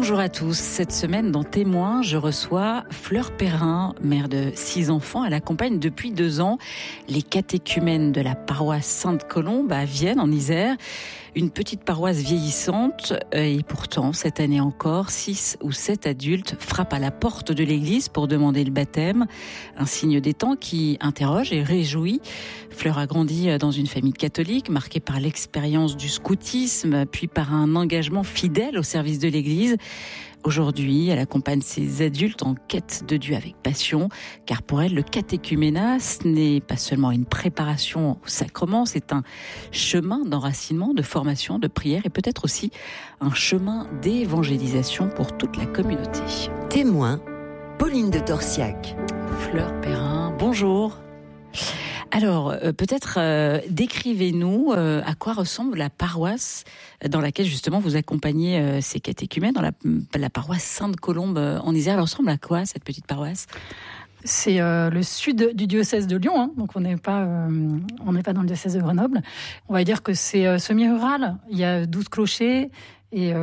Bonjour à tous. Cette semaine, dans Témoins, je reçois Fleur Perrin, mère de 6 enfants. Elle accompagne depuis 2 ans les catéchumènes de la paroisse Sainte-Colombe à Vienne, en Isère. Une petite paroisse vieillissante. Et pourtant, cette année encore, 6 ou 7 adultes frappent à la porte de l'église pour demander le baptême. Un signe des temps qui interroge et réjouit. Fleur a grandi dans une famille catholique, marquée par l'expérience du scoutisme, puis par un engagement fidèle au service de l'église. Aujourd'hui, elle accompagne ces adultes en quête de Dieu avec passion, car pour elle, le catéchuménat, ce n'est pas seulement une préparation au sacrement, c'est un chemin d'enracinement, de formation, de prière et peut-être aussi un chemin d'évangélisation pour toute la communauté. Témoin, Pauline de Torsiac. Fleur Perrin, bonjour. Alors, peut-être décrivez-nous à quoi ressemble la paroisse dans laquelle justement vous accompagnez ces catéchumènes, dans la paroisse Sainte-Colombe en Isère. Elle ressemble à quoi cette petite paroisse ? C'est le sud du diocèse de Lyon, hein, donc on n'est pas dans le diocèse de Grenoble. On va dire que c'est semi-rural. Il y a 12 clochers et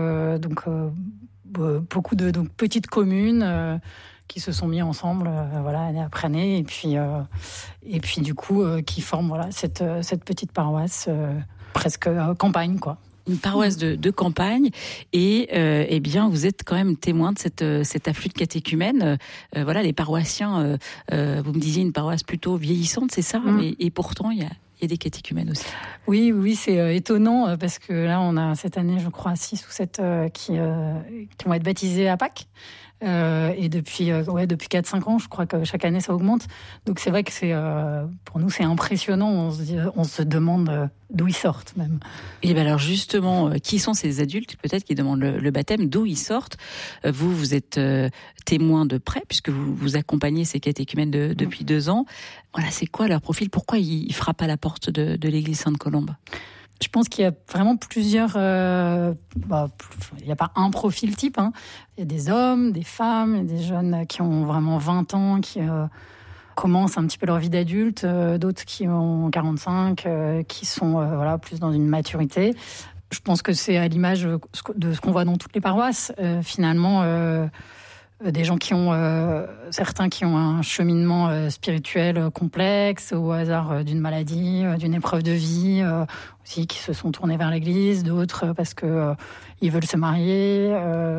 beaucoup de petites communes qui se sont mis ensemble, année après année, et puis du coup qui forment cette petite paroisse presque campagne, quoi. Une paroisse de campagne et bien vous êtes quand même témoin de cet afflux de catéchumènes. Les paroissiens, vous me disiez une paroisse plutôt vieillissante, c'est ça, et pourtant il y a des catéchumènes aussi. Oui, c'est étonnant parce que là on a cette année, je crois, 6 ou 7 qui vont être baptisés à Pâques. Et depuis 4-5 ans, je crois que chaque année ça augmente. Donc c'est vrai que pour nous c'est impressionnant. On se demande d'où ils sortent même. Et bien alors justement, qui sont ces adultes peut-être qui demandent le baptême, d'où ils sortent? Vous êtes témoin de près puisque vous accompagnez ces catéchumènes depuis 2 ans. Voilà, c'est quoi leur profil? Pourquoi ils frappent à la porte de l'église Sainte-Colombe? Je pense qu'il y a vraiment plusieurs... il n'y a pas un profil type. Hein. Il y a des hommes, des femmes, il y a des jeunes qui ont vraiment 20 ans, qui commencent un petit peu leur vie d'adulte, d'autres qui ont 45, qui sont plus dans une maturité. Je pense que c'est à l'image de ce qu'on voit dans toutes les paroisses. Finalement, des gens qui ont... certains qui ont un cheminement spirituel complexe au hasard d'une maladie, d'une épreuve de vie, aussi qui se sont tournés vers l'église, d'autres parce que ils veulent se marier.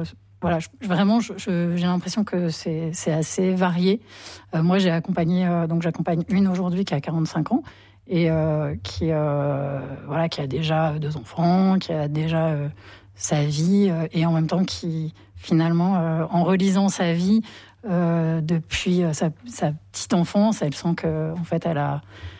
J'ai l'impression que c'est assez varié. Moi, j'accompagne une aujourd'hui qui a 45 ans et qui a déjà 2 enfants, qui a déjà sa vie et en même temps qui finalement, en relisant sa vie depuis sa petite enfance, elle sent que en fait elles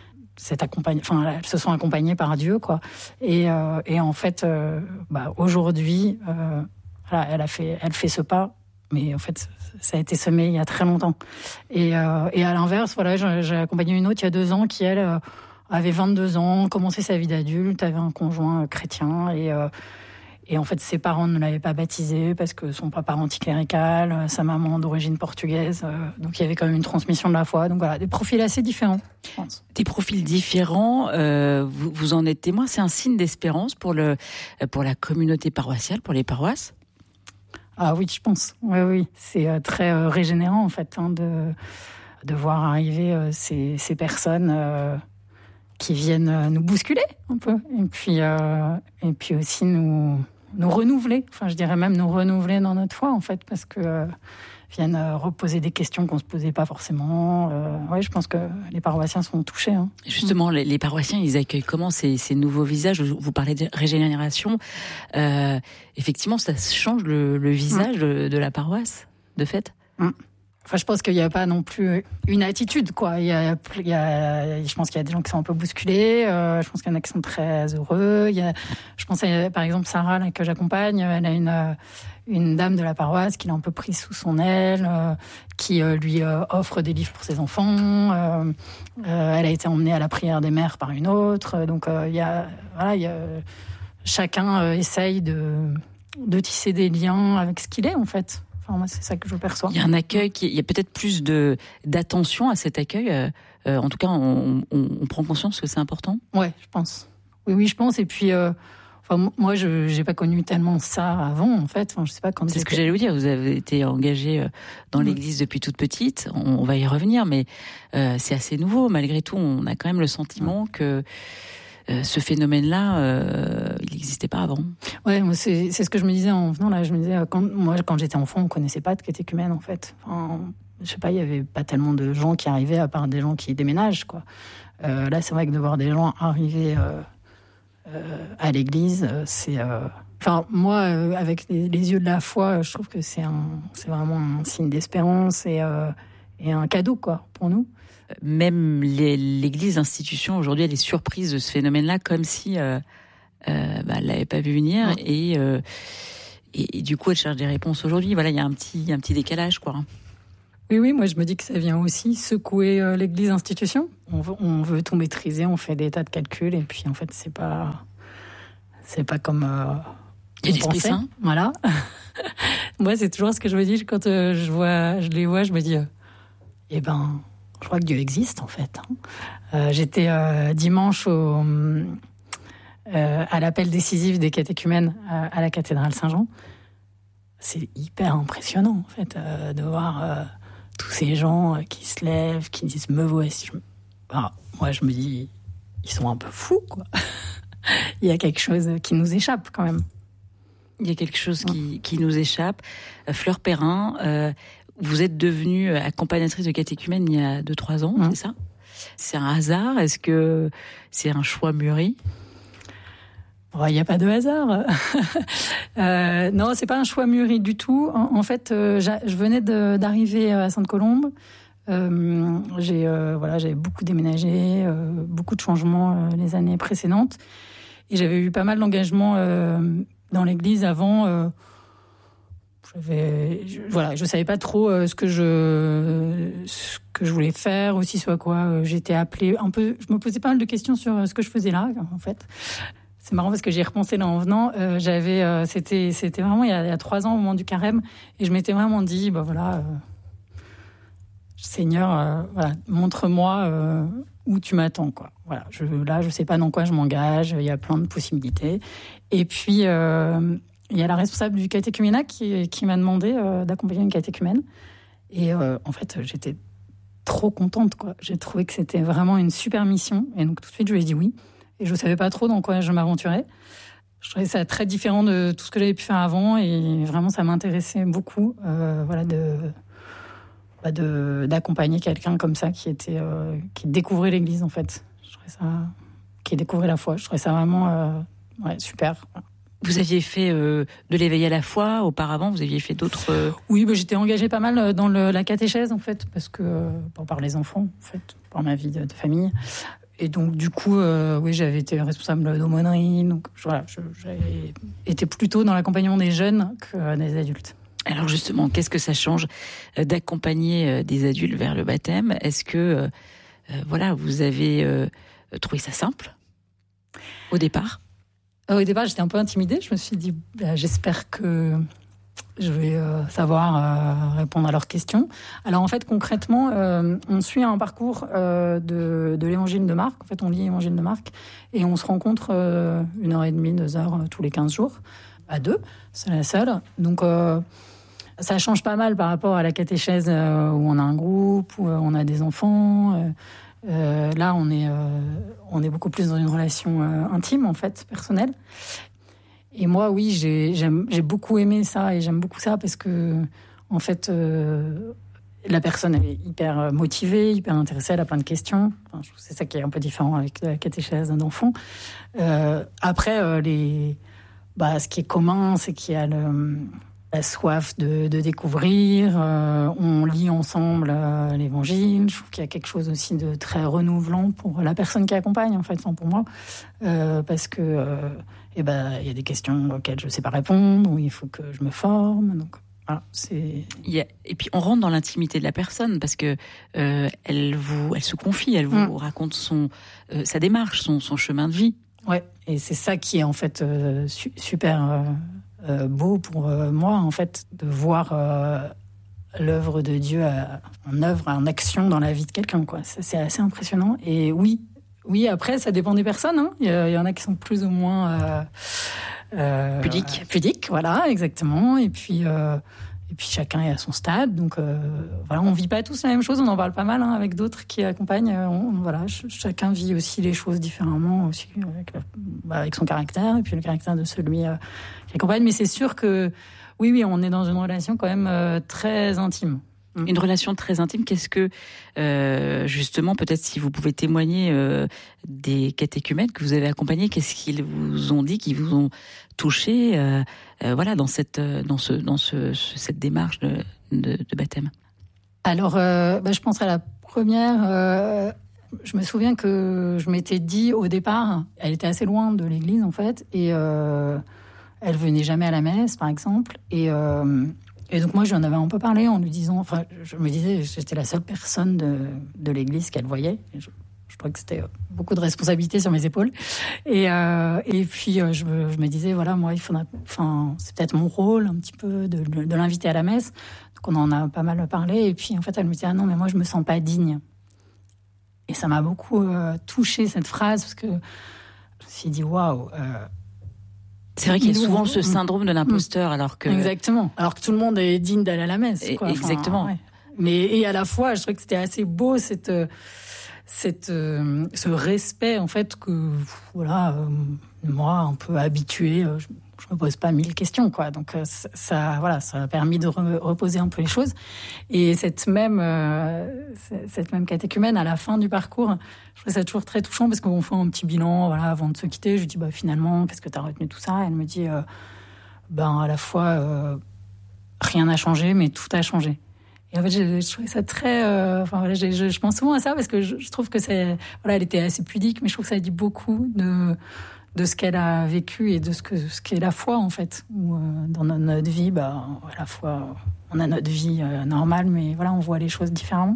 se sont accompagnées par Dieu, quoi. Et en fait, aujourd'hui, elle fait ce pas, mais en fait, ça a été semé il y a très longtemps. Et à l'inverse, j'ai accompagné une autre il y a 2 ans qui elle avait 22 ans, commençait sa vie d'adulte, avait un conjoint chrétien et en fait, ses parents ne l'avaient pas baptisé parce que son papa anticlérical, sa maman d'origine portugaise. Donc, il y avait quand même une transmission de la foi. Donc voilà, des profils assez différents, je pense. Des profils différents, vous en êtes témoin. C'est un signe d'espérance pour la communauté paroissiale, pour les paroisses? Ah oui, je pense. Oui. C'est très régénérant, en fait, de voir arriver ces personnes qui viennent nous bousculer un peu. Et puis aussi nous renouveler, je dirais même nous renouveler dans notre foi, en fait, parce que viennent reposer des questions qu'on ne se posait pas forcément. Je pense que les paroissiens sont touchés. Hein. Justement, les paroissiens, ils accueillent comment ces nouveaux visages? Vous parlez de régénération. Effectivement, ça change le visage de la paroisse, de fait. Je pense qu'il n'y a pas non plus une attitude, quoi. Je pense qu'il y a des gens qui sont un peu bousculés. Je pense qu'il y en a qui sont très heureux. Je pense par exemple Sarah, là, que j'accompagne. Elle a une dame de la paroisse qui l'a un peu prise sous son aile, qui lui offre des livres pour ses enfants. Elle a été emmenée à la prière des mères par une autre. Donc chacun essaye de tisser des liens avec ce qu'il est, en fait. Moi, c'est ça que je perçois. Il y a un accueil, il y a peut-être plus d'attention à cet accueil. En tout cas, on prend conscience que c'est important. Ouais, je pense. Oui, je pense. Et puis, Enfin, moi, je n'ai pas connu tellement ça avant, en fait. Enfin, je sais pas quand. C'est ce que j'allais vous dire. Vous avez été engagée dans l'Église depuis toute petite. On va y revenir, mais c'est assez nouveau. Malgré tout, on a quand même le sentiment que ce phénomène-là, il n'existait pas avant. Ouais, moi, c'est ce que je me disais en venant là. Je me disais, quand j'étais enfant, on connaissait pas de catéchumène, en fait. Enfin, je sais pas, il y avait pas tellement de gens qui arrivaient, à part des gens qui déménagent, quoi. Là, c'est vrai que de voir des gens arriver à l'église, c'est... Enfin, moi, avec les yeux de la foi, je trouve que c'est vraiment un signe d'espérance et un cadeau, quoi, pour nous. Même l'église, l'institution, aujourd'hui, elle est surprise de ce phénomène-là, comme si elle l'avait pas vu venir. Ouais. Et du coup, elle cherche des réponses aujourd'hui. Voilà, il y a un petit décalage, quoi. Oui, moi je me dis que ça vient aussi secouer l'église institution. On veut tout maîtriser, on fait des tas de calculs et puis en fait c'est pas comme il y a l'Esprit Saint. Voilà. Moi c'est toujours ce que je me dis quand je les vois, je me dis je crois que Dieu existe en fait. J'étais dimanche à l'appel décisif des catéchumènes à la cathédrale Saint-Jean. C'est hyper impressionnant en fait de voir tous ces gens qui se lèvent, qui disent « me voici ». Moi, je me dis, ils sont un peu fous, quoi. Il y a quelque chose qui nous échappe, quand même. Il y a quelque chose qui nous échappe. Fleur Perrin, vous êtes devenue accompagnatrice de catéchumène il y a 2-3 ans, c'est ça ? C'est un hasard ? Est-ce que c'est un choix mûri ? Il n'y a pas de hasard. Non, c'est pas un choix mûri du tout. En fait, je venais d'arriver à Sainte-Colombe. J'avais beaucoup déménagé, beaucoup de changements les années précédentes. Et j'avais eu pas mal d'engagements dans l'église avant. Je savais pas trop ce que je voulais faire, aussi ce à quoi j'étais appelée. Un peu, je me posais pas mal de questions sur ce que je faisais là, en fait. C'est marrant parce que j'y ai repensé là en venant. C'était vraiment il y a 3 ans au moment du carême et je m'étais vraiment dit Seigneur, montre-moi où tu m'attends, quoi. Voilà, je sais pas dans quoi je m'engage. Il y a plein de possibilités. Et puis il y a la responsable du catéchuménat qui m'a demandé d'accompagner une catéchumène. Et en fait, j'étais trop contente, quoi. J'ai trouvé que c'était vraiment une super mission et donc tout de suite je lui ai dit oui. Et je ne savais pas trop dans quoi je m'aventurais. Je trouvais ça très différent de tout ce que j'avais pu faire avant. Et vraiment, ça m'intéressait beaucoup d'accompagner quelqu'un comme ça qui découvrait l'Église, en fait. Qui découvrait la foi. Je trouvais ça vraiment super. Vous aviez fait de l'éveil à la foi auparavant, vous aviez fait d'autres... Oui, j'étais engagée pas mal dans la catéchèse, en fait, parce que, par les enfants, en fait, par ma vie de famille. Et donc, du coup, j'avais été responsable d'aumônerie. Donc, j'avais été plutôt dans l'accompagnement des jeunes que des adultes. Alors, justement, qu'est-ce que ça change d'accompagner des adultes vers le baptême ? Est-ce que, vous avez trouvé ça simple au départ ? Au départ, j'étais un peu intimidée. Je me suis dit, j'espère que je vais savoir répondre à leurs questions. Alors en fait, concrètement, on suit un parcours de l'évangile de Marc. En fait, on lit l'évangile de Marc et on se rencontre 1h30, 2 heures tous les 15 jours, à 2, c'est la seule. Donc ça change pas mal par rapport à la catéchèse où on a un groupe, où on a des enfants. Là, on est beaucoup plus dans une relation intime, en fait, personnelle. Et moi, oui, j'ai beaucoup aimé ça et j'aime beaucoup ça parce que, en fait, la personne elle est hyper motivée, hyper intéressée, elle a plein de questions. Enfin, je trouve que c'est ça qui est un peu différent avec la catéchèse d'un enfant. Après, ce qui est commun, c'est qu'il y a la soif de découvrir. On lit ensemble l'évangile. Je trouve qu'il y a quelque chose aussi de très renouvelant pour la personne qui accompagne, en fait, pour moi. Parce que il y a des questions auxquelles je ne sais pas répondre, où il faut que je me forme. Donc, voilà, Et puis, on rentre dans l'intimité de la personne, parce que elle se confie, elle vous raconte sa démarche, son chemin de vie. Ouais, et c'est ça qui est en fait super beau pour moi, en fait, de voir l'œuvre de Dieu en œuvre, en action dans la vie de quelqu'un, quoi. C'est assez impressionnant. Et oui, Oui, après, ça dépend des personnes. Hein. Il y en a qui sont plus ou moins pudiques, voilà, exactement. Et puis chacun est à son stade. Donc voilà, on vit pas tous la même chose. On en parle pas mal avec d'autres qui accompagnent. Voilà, chacun vit aussi les choses différemment, aussi avec son caractère et puis le caractère de celui qui accompagne. Mais c'est sûr que oui, on est dans une relation quand même très intime. Une relation très intime. Qu'est-ce que, justement, peut-être si vous pouvez témoigner des catéchumènes que vous avez accompagnés, qu'est-ce qu'ils vous ont dit, qui vous ont touché, voilà, dans cette démarche de baptême? Alors, je pense à la première. Je me souviens que je m'étais dit au départ, elle était assez loin de l'église en fait, et elle venait jamais à la messe, par exemple, et donc moi, je lui en avais un peu parlé en lui disant... Enfin, je me disais, j'étais la seule personne de l'église qu'elle voyait. Je trouvais que c'était beaucoup de responsabilité sur mes épaules. Et puis, je me disais, voilà, moi, c'est peut-être mon rôle, un petit peu, de l'inviter à la messe. Donc, on en a pas mal parlé. Et puis, en fait, elle me disait, ah non, mais moi, je me sens pas digne. Et ça m'a beaucoup touchée, cette phrase, parce que je me suis dit, waouh... C'est vrai qu'il y a souvent ce syndrome de l'imposteur, alors que... Exactement. Alors que tout le monde est digne d'aller à la messe, quoi. Exactement. Ouais. Mais à la fois, je trouvais que c'était assez beau, ce respect, en fait, que, voilà, moi, un peu habituée, je me pose pas 1000 questions, quoi. Donc, ça a permis de reposer un peu les choses. Et cette même catéchumène, à la fin du parcours, je trouve ça toujours très touchant parce qu'on fait un petit bilan, voilà, avant de se quitter. Je lui dis, finalement, qu'est-ce que tu as retenu de tout ça? Elle me dit, à la fois, rien n'a changé, mais tout a changé. Et en fait, je trouvais ça très... je pense souvent à ça parce que je trouve que elle était assez pudique, mais je trouve que ça dit beaucoup de ce qu'elle a vécu et de ce qu'est la foi, en fait. Où, dans notre vie, à la fois, on a notre vie normale, mais voilà, on voit les choses différemment.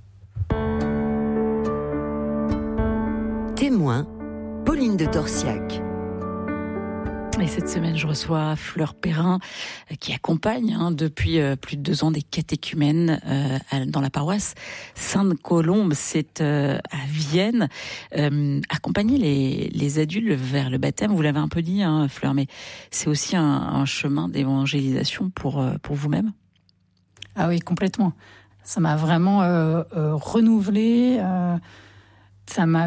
Témoin, Pauline de Torsiac. Et cette semaine, je reçois Fleur Perrin, qui accompagne depuis plus de 2 ans des catéchumènes dans la paroisse Sainte-Colombe, c'est à Vienne. Accompagner les adultes vers le baptême, vous l'avez un peu dit, Fleur, mais c'est aussi un chemin d'évangélisation pour vous-même. Ah oui, complètement. Ça m'a vraiment renouvelée. Ça m'a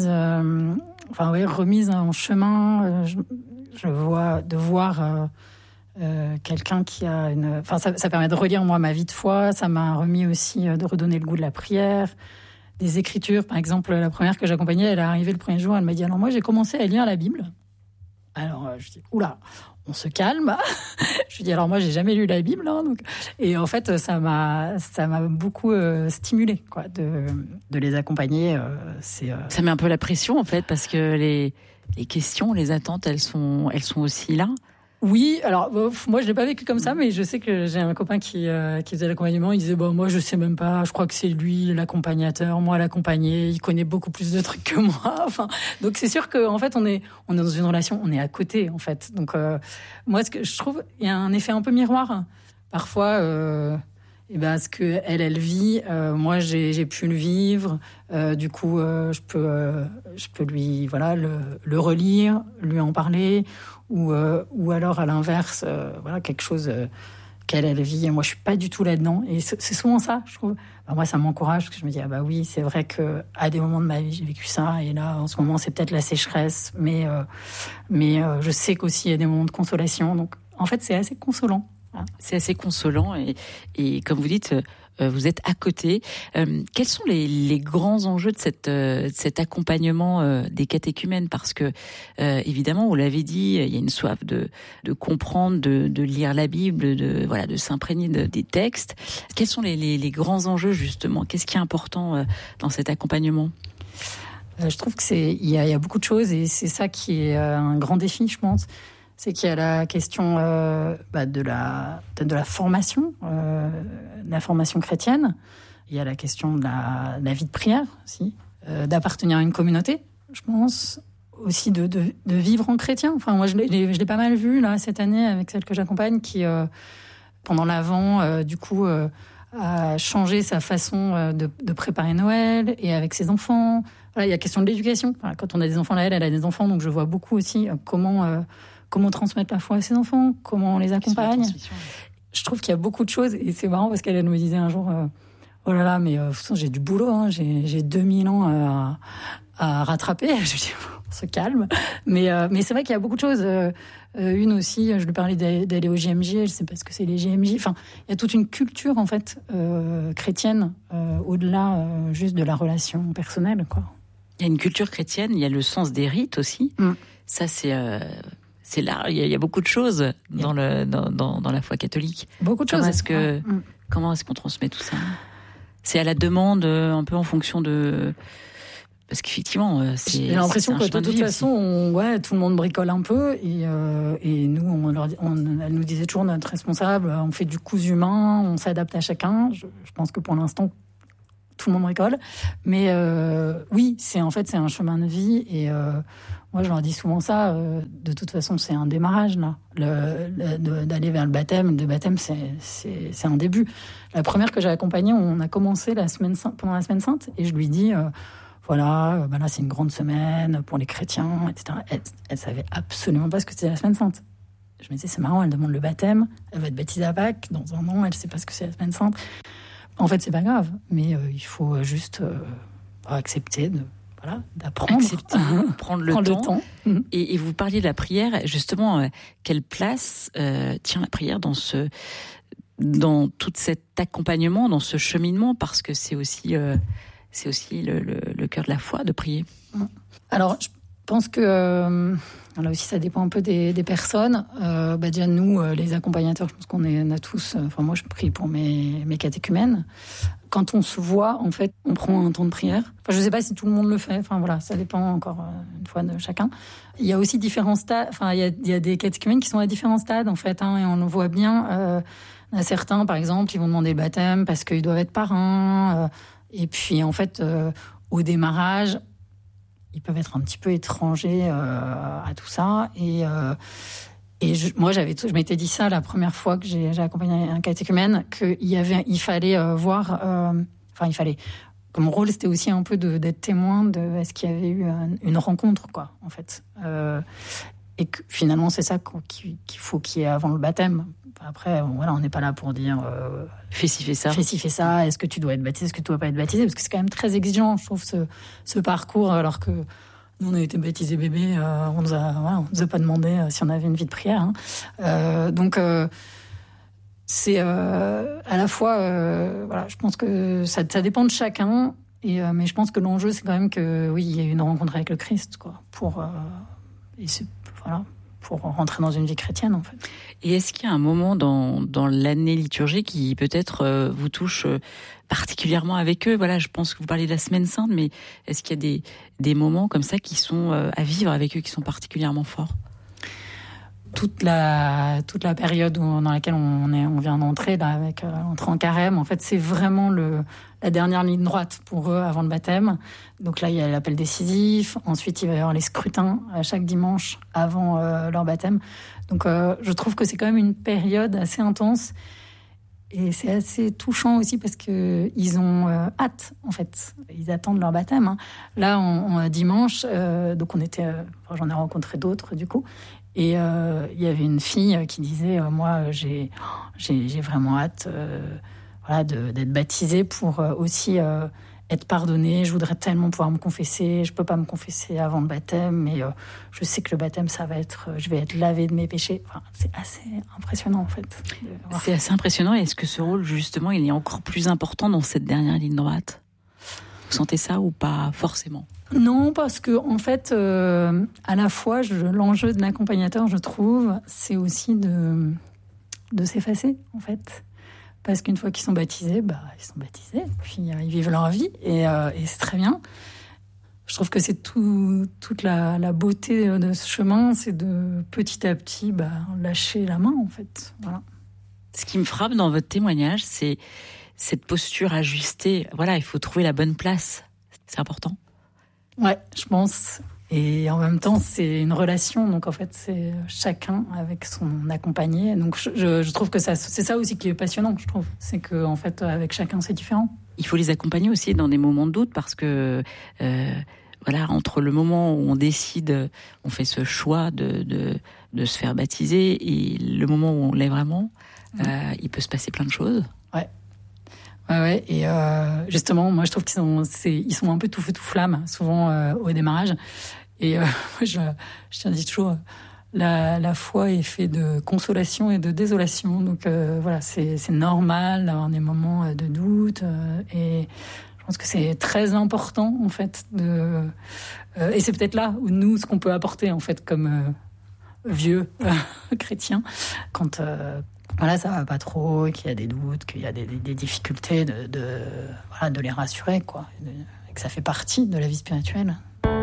remise en chemin. Je vois de voir quelqu'un qui a une... Enfin, ça permet de relire, moi, ma vie de foi. Ça m'a remis aussi de redonner le goût de la prière, des écritures. Par exemple, la première que j'accompagnais, elle est arrivée le premier jour, elle m'a dit, alors moi, j'ai commencé à lire la Bible. Alors, je dis, oula, on se calme. Je lui dis, alors moi, j'ai jamais lu la Bible. Donc... Et en fait, ça m'a beaucoup stimulée, quoi, de les accompagner. Ça met un peu la pression, en fait, parce que les questions, les attentes, elles sont aussi là. Oui, alors moi je l'ai pas vécu comme ça, mais je sais que j'ai un copain qui faisait l'accompagnement. Il disait moi je sais même pas, je crois que c'est lui l'accompagnateur, moi l'accompagné. Il connaît beaucoup plus de trucs que moi. Enfin, donc c'est sûr que en fait on est dans une relation, on est à côté en fait. Donc moi ce que je trouve, il y a un effet un peu miroir. Parfois, ce que elle vit, moi j'ai pu le vivre. Du coup, je peux lui le relire, lui en parler. Ou alors à l'inverse, quelque chose qu'elle vit et moi je suis pas du tout là-dedans, et c'est souvent ça, je trouve. Moi ça m'encourage parce que je me dis oui, c'est vrai que à des moments de ma vie j'ai vécu ça, et là en ce moment c'est peut-être la sécheresse, mais je sais qu'aussi il y a des moments de consolation, donc en fait c'est assez consolant. C'est assez consolant et comme vous dites, vous êtes à côté. Quels sont les grands enjeux de cet accompagnement des catéchumènes? Parce que, évidemment, vous l'avez dit, il y a une soif de comprendre, de lire la Bible, de s'imprégner des textes. Quels sont les grands enjeux, justement? Qu'est-ce qui est important dans cet accompagnement? Je trouve qu'il y a beaucoup de choses, et c'est ça qui est un grand défi, je pense. C'est qu'il y a la question de la formation, la formation chrétienne. Il y a la question de la vie de prière aussi, d'appartenir à une communauté, je pense. Aussi de vivre en chrétien. Enfin, moi, je l'ai pas mal vu là cette année avec celle que j'accompagne, qui pendant l'Avent, à changer sa façon de préparer Noël et avec ses enfants. Voilà, il y a la question de l'éducation. Voilà, quand on a des enfants, là, elle a des enfants, donc je vois beaucoup aussi comment transmettre la foi à ses enfants, comment on les accompagne. Je trouve qu'il y a beaucoup de choses, et c'est marrant parce qu'elle me disait un jour, oh là là, mais j'ai du boulot, hein, j'ai 2000 ans à rattraper. Je lui dis, on se calme. Mais c'est vrai qu'il y a beaucoup de choses. Une aussi, je lui parlais d'aller au JMJ, je ne sais pas ce que c'est les JMJ. Enfin, il y a toute une culture, en fait, chrétienne, au-delà juste de la relation personnelle, quoi. Il y a une culture chrétienne, il y a le sens des rites aussi. Ça, c'est là, il y a beaucoup de choses dans la foi catholique. Beaucoup de choses. Comment est-ce qu'on transmet tout ça ? C'est à la demande, un peu en fonction de... Parce qu'effectivement, j'ai l'impression que de toute façon, tout le monde bricole un peu. Et nous, elle nous disait toujours, notre responsable, on fait du cousu humain, on s'adapte à chacun. Je pense que pour l'instant, tout le monde bricole. Mais oui, c'est un chemin de vie. Et moi, je leur dis souvent ça. De toute façon, c'est un démarrage, là. D'aller vers le baptême. Le baptême, c'est un début. La première que j'ai accompagnée, on a commencé pendant la Semaine Sainte. Et je lui dis... voilà, là c'est une grande semaine pour les chrétiens, etc. Elle savait absolument pas ce que c'était la Semaine Sainte. Je me disais, c'est marrant, elle demande le baptême, elle va être baptisée à Pâques, dans un an, elle sait pas ce que c'est la Semaine Sainte. En fait, c'est pas grave, mais il faut juste accepter d'apprendre. Prendre le temps. Et vous parliez de la prière, justement, quelle place tient la prière dans tout cet accompagnement, dans ce cheminement, parce que c'est aussi le cœur de la foi, de prier. Alors, je pense que là aussi, ça dépend un peu des personnes. Déjà, nous, les accompagnateurs, je pense qu'on a tous... moi, je prie pour mes catéchumènes. Quand on se voit, en fait, on prend un temps de prière. Enfin, je ne sais pas si tout le monde le fait. Enfin, voilà, ça dépend encore une fois de chacun. Il y a aussi différents stades. Enfin, il y a des catéchumènes qui sont à différents stades, en fait, et on le voit bien. Il y en a certains, par exemple, ils vont demander le baptême parce qu'ils doivent être parrains. Et puis, en fait, au démarrage, ils peuvent être un petit peu étrangers à tout ça. Moi, je m'étais dit ça la première fois que j'ai accompagné un catéchumène, il fallait voir... il fallait... Comme rôle, c'était aussi un peu d'être témoin de est-ce qu'il y avait eu une rencontre, quoi, en fait. Et que finalement, c'est ça qu'il faut qu'il y ait avant le baptême. Après, on n'est pas là pour dire fais ci, fais ça. Fais ci, fais ça. Est-ce que tu dois être baptisé, est-ce que tu dois pas être baptisé ? Parce que c'est quand même très exigeant, je trouve, ce parcours. Alors que nous, on a été baptisés bébés, on nous a pas demandé si on avait une vie de prière. Donc, c'est à la fois, je pense que ça dépend de chacun. Mais je pense que l'enjeu, c'est quand même que, oui, il y a une rencontre avec le Christ, quoi, pour rentrer dans une vie chrétienne, en fait. Et est-ce qu'il y a un moment dans l'année liturgique qui peut-être vous touche particulièrement avec eux ? Voilà, je pense que vous parlez de la Semaine Sainte, mais est-ce qu'il y a des moments comme ça qui sont à vivre avec eux, qui sont particulièrement forts ? Toute la période dans laquelle on vient d'entrer, là, avec l'entrée en carême, en fait, c'est vraiment la dernière ligne droite pour eux avant le baptême. Donc là, il y a l'appel décisif. Ensuite, il va y avoir les scrutins chaque dimanche avant leur baptême. Donc, je trouve que c'est quand même une période assez intense. Et c'est assez touchant aussi parce qu'ils ont hâte, en fait. Ils attendent leur baptême. Hein. Là, dimanche, donc j'en ai rencontré d'autres, du coup. Et il y avait une fille qui disait moi j'ai vraiment hâte d'être baptisée pour aussi être pardonnée. Je voudrais tellement pouvoir me confesser. Je peux pas me confesser avant le baptême, mais je sais que le baptême je vais être lavée de mes péchés. Enfin, c'est assez impressionnant, en fait. C'est assez impressionnant. Et est-ce que ce rôle, justement, il est encore plus important dans cette dernière ligne droite ? Vous sentez ça ou pas forcément ? Non, parce que en fait, à la fois, l'enjeu de l'accompagnateur, je trouve, c'est aussi de s'effacer, en fait. Parce qu'une fois qu'ils sont baptisés, ils sont baptisés, puis ils vivent leur vie, et c'est très bien. Je trouve que c'est toute la beauté de ce chemin, c'est de petit à petit lâcher la main, en fait. Voilà. Ce qui me frappe dans votre témoignage, c'est cette posture ajustée. Voilà, il faut trouver la bonne place. C'est important. Ouais, je pense. Et en même temps, c'est une relation. Donc, en fait, c'est chacun avec son accompagné. Donc, je trouve que c'est ça aussi qui est passionnant, je trouve. C'est qu'en fait, avec chacun, c'est différent. Il faut les accompagner aussi dans des moments de doute parce que, entre le moment où on décide, on fait ce choix de se faire baptiser et le moment où on l'est vraiment, il peut se passer plein de choses. Ouais. Et justement, moi, je trouve qu'ils sont un peu tout feu tout flamme, souvent au démarrage. Et moi, je dis toujours, la foi est faite de consolation et de désolation. Donc c'est normal d'avoir des moments de doute. Et je pense que c'est très important, en fait. Et c'est peut-être là où nous, ce qu'on peut apporter, en fait, comme vieux chrétiens, quand ça va pas trop, qu'il y a des doutes, qu'il y a des difficultés, de les rassurer, quoi. Et que ça fait partie de la vie spirituelle.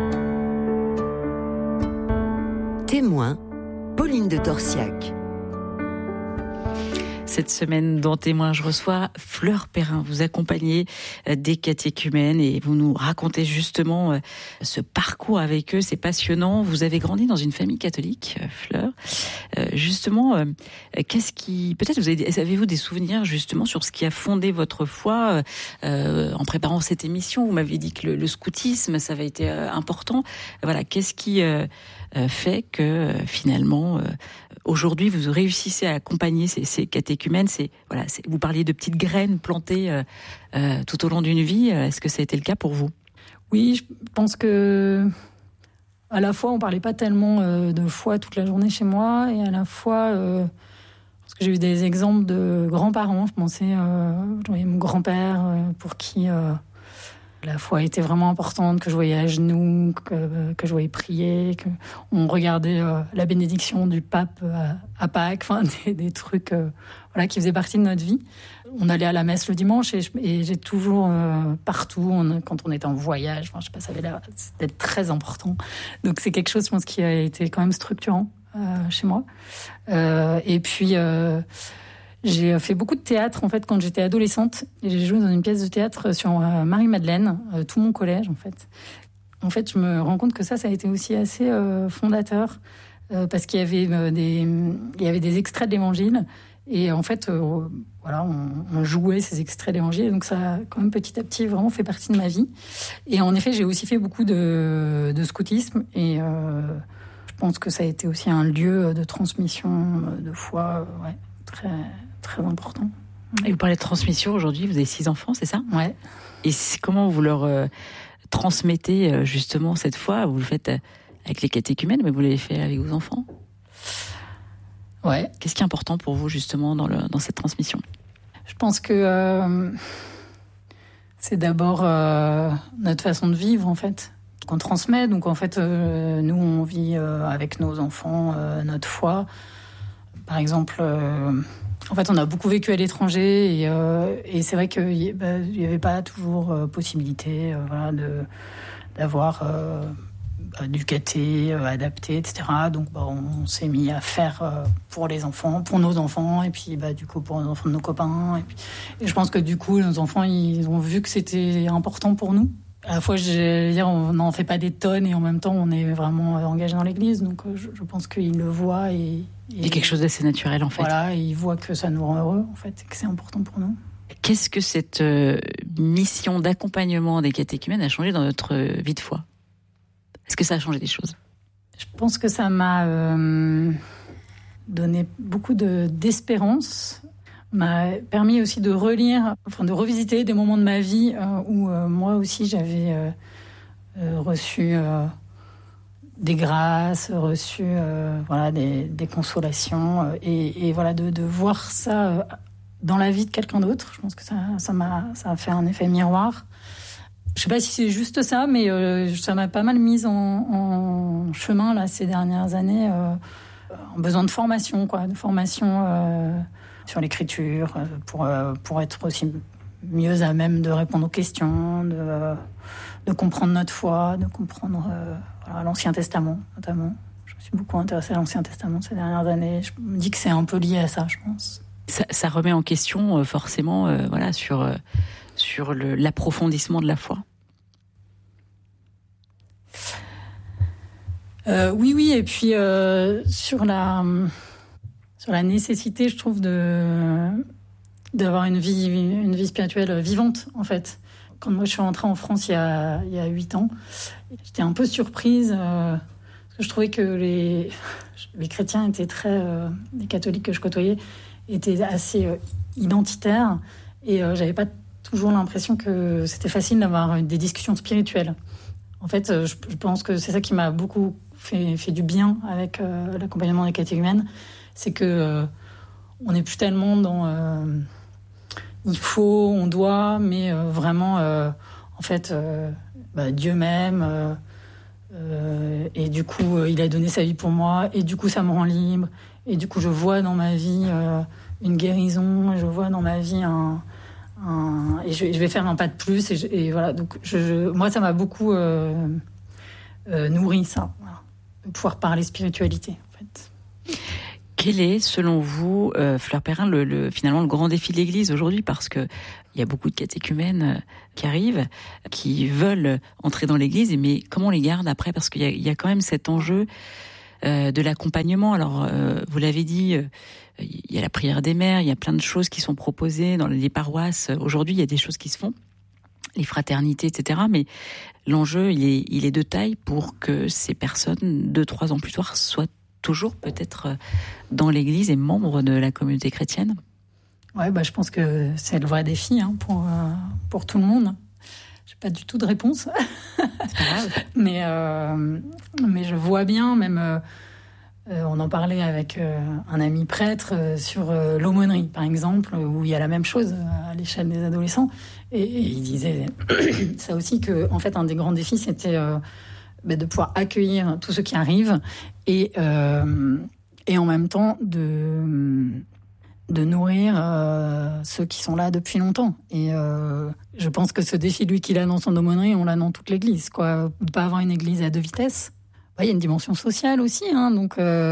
Témoin, Pauline de Torsiac. Cette semaine, dans Témoin, je reçois Fleur Perrin. Vous accompagnez des catéchumènes et vous nous racontez justement ce parcours avec eux. C'est passionnant. Vous avez grandi dans une famille catholique, Fleur. Justement, peut-être avez-vous des souvenirs justement sur ce qui a fondé votre foi en préparant cette émission? Vous m'avez dit que le scoutisme, ça avait été important. Voilà, qu'est-ce qui fait que finalement aujourd'hui vous réussissez à accompagner ces catéchumènes? Vous parliez de petites graines plantées tout au long d'une vie. Est-ce que ça a été le cas pour vous? Oui, je pense que à la fois on parlait pas tellement de foi toute la journée chez moi, et à la fois parce que j'ai eu des exemples de grands-parents. Je pensais mon grand-père pour qui la foi était vraiment importante, que je voyais à genoux, que je voyais prier, qu'on regardait la bénédiction du pape à Pâques, des trucs qui faisaient partie de notre vie. On allait à la messe le dimanche et j'ai toujours, partout, quand on était en voyage, je sais pas, ça avait l'air d'être très important. Donc c'est quelque chose, je pense, qui a été quand même structurant chez moi. Et puis... j'ai fait beaucoup de théâtre, en fait, quand j'étais adolescente. Et j'ai joué dans une pièce de théâtre sur Marie-Madeleine, tout mon collège, en fait. En fait, je me rends compte que ça a été aussi assez fondateur, parce qu'il y avait des extraits de l'Évangile. Et en fait, on jouait ces extraits d'Évangile. Et donc ça a quand même petit à petit vraiment fait partie de ma vie. Et en effet, j'ai aussi fait beaucoup de scoutisme. Et je pense que ça a été aussi un lieu de transmission de foi, très... très important. Et vous parlez de transmission aujourd'hui, vous avez 6 enfants, c'est ça? Ouais. Et comment vous leur transmettez justement cette foi? Vous le faites avec les catéchumènes, mais vous l'avez fait avec vos enfants? Ouais. Qu'est-ce qui est important pour vous justement dans cette transmission? Je pense que c'est d'abord notre façon de vivre, en fait, qu'on transmet. Donc en fait, nous, on vit avec nos enfants notre foi. Par exemple, en fait, on a beaucoup vécu à l'étranger et c'est vrai qu'il n'y avait pas toujours possibilité d'avoir du caté adapté, etc. Donc, on s'est mis à faire pour les enfants, pour nos enfants, et puis du coup pour les enfants de nos copains. Et je pense que du coup, nos enfants, ils ont vu que c'était important pour nous. À la fois, on n'en fait pas des tonnes et en même temps, on est vraiment engagé dans l'Église. Donc, je pense qu'ils le voient et il y a quelque chose d'assez naturel, en fait. Voilà, ils voient que ça nous rend heureux, en fait, et que c'est important pour nous. Qu'est-ce que cette mission d'accompagnement des catéchumènes a changé dans notre vie de foi? Est-ce que ça a changé des choses? Je pense que ça m'a donné beaucoup d'espérance, m'a permis aussi de relire, de revisiter des moments de ma vie où moi aussi j'avais reçu des grâces, reçu des consolations et de voir ça dans la vie de quelqu'un d'autre. Je pense que ça a fait un effet miroir. Je sais pas si c'est juste ça, mais ça m'a pas mal mise en chemin là ces dernières années, en besoin de formation, sur l'écriture, pour être aussi mieux à même de répondre aux questions, de comprendre notre foi, de comprendre l'Ancien Testament notamment. Je me suis beaucoup intéressée à l'Ancien Testament ces dernières années. Je me dis que c'est un peu lié à ça, je pense. Ça remet en question forcément sur l'approfondissement de la foi. Oui, et puis sur la nécessité, je trouve, d'avoir une vie spirituelle vivante, en fait. Quand moi je suis rentrée en France il y a 8 ans, j'étais un peu surprise parce que je trouvais que les chrétiens étaient les catholiques que je côtoyais étaient assez identitaires et j'avais pas toujours l'impression que c'était facile d'avoir des discussions spirituelles. En fait, je pense que c'est ça qui m'a beaucoup fait du bien avec l'accompagnement des catéchumènes, c'est que on n'est plus tellement dans il faut, on doit, mais vraiment, en fait, Dieu m'aime, et du coup, il a donné sa vie pour moi, et du coup, ça me rend libre, et du coup, je vois dans ma vie une guérison, je vois dans ma vie et je vais faire un pas de plus, et voilà. Donc, moi, ça m'a beaucoup nourri, ça, voilà, de pouvoir parler spiritualité, en fait. Quel est, selon vous, Fleur Perrin, finalement le grand défi de l'Église aujourd'hui? Parce que il y a beaucoup de catéchumènes qui arrivent, qui veulent entrer dans l'Église, mais comment on les garde après? Parce qu'il y a quand même cet enjeu de l'accompagnement. Alors, vous l'avez dit, il y a la prière des mères, il y a plein de choses qui sont proposées dans les paroisses. Aujourd'hui, il y a des choses qui se font, les fraternités, etc. Mais l'enjeu, il est de taille pour que ces personnes, 2-3 ans plus tard, soient toujours peut-être dans l'Église et membres de la communauté chrétienne. Ouais, je pense que c'est le vrai défi pour tout le monde. J'ai pas du tout de réponse. C'est pas grave. mais je vois bien, même on en parlait avec un ami prêtre sur l'aumônerie, par exemple, où il y a la même chose à l'échelle des adolescents. Et il disait ça aussi, que en fait, un des grands défis, c'était de pouvoir accueillir tous ceux qui arrivent et en même temps de nourrir ceux qui sont là depuis longtemps. Et je pense que ce défi, lui, qu'il a dans son aumônerie, on l'a dans toute l'Église, quoi. De pas avoir une Église à 2 vitesses. Il y a une dimension sociale aussi, hein, donc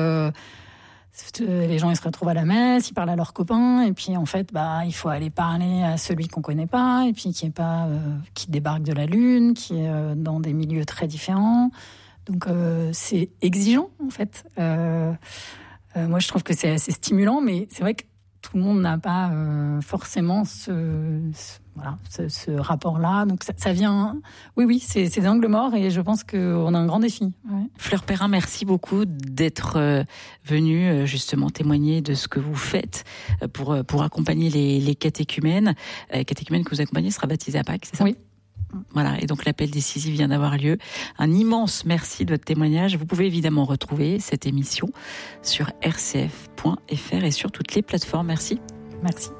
les gens, ils se retrouvent à la messe, ils parlent à leurs copains, et puis en fait, il faut aller parler à celui qu'on connaît pas, et puis qui débarque de la Lune, qui est dans des milieux très différents. Donc c'est exigeant, en fait. Moi, je trouve que c'est assez stimulant, mais c'est vrai que tout le monde n'a pas forcément ce rapport-là. Donc ça vient... Oui, c'est des angles morts, et je pense qu'on a un grand défi. Ouais. Fleur Perrin, merci beaucoup d'être venue justement témoigner de ce que vous faites pour accompagner les catéchumènes. Catéchumène que vous accompagnez sera baptisé à Pâques, c'est ça? Oui. Voilà, et donc l'appel décisif vient d'avoir lieu. Un immense merci de votre témoignage. Vous pouvez évidemment retrouver cette émission sur rcf.fr et sur toutes les plateformes. Merci. Merci.